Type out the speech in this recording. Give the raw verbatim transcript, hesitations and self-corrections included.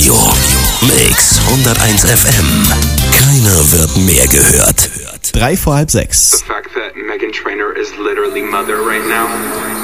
Radio. Mix hunderteins F M. Keiner wird mehr gehört. Drei vor halb sechs. The fact that Meghan Trainor is literally mother right now.